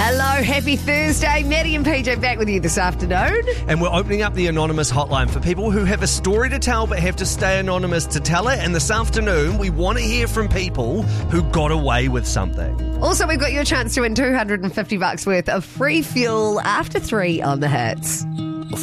Hello, happy Thursday. Maddie and PJ back with you this afternoon. And we're opening up the anonymous hotline for people who have a story to tell but have to stay anonymous to tell it. And this afternoon, we want to hear from people who got away with something. Also, we've got your chance to win $250 worth of free fuel after 3 on the Hits.